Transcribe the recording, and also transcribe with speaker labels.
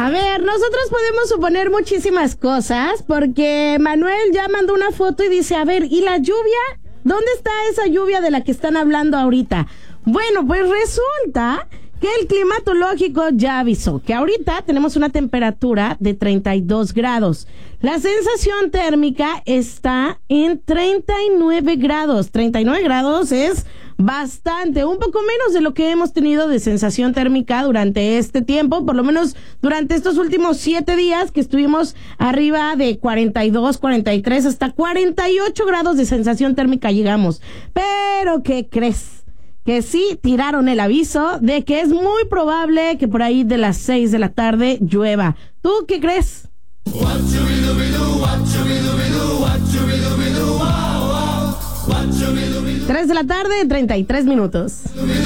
Speaker 1: A ver, nosotros podemos suponer muchísimas cosas porque Manuel ya mandó una foto y dice, a ver, ¿y la lluvia? ¿Dónde está esa lluvia de la que están hablando ahorita? Bueno, pues resulta que el climatológico ya avisó que ahorita tenemos una temperatura de 32 grados. La sensación térmica está en 39 grados. 39 grados es bastante, un poco menos de lo que hemos tenido de sensación térmica durante este tiempo, por lo menos durante estos últimos 7 días que estuvimos arriba de 42, 43, hasta 48 grados de sensación térmica llegamos. Pero, ¿qué crees? Que sí tiraron el aviso de que es muy probable que por ahí de las 6 de la tarde llueva. ¿Tú qué crees? 3 de la tarde, 33 minutos.